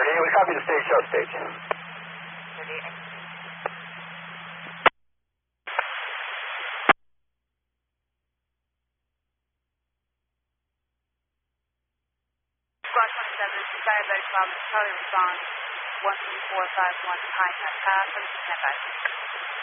we copy the stage, show stage. Squad 27, diabetic problem, Charlie response, 13451, high net pass, stand by.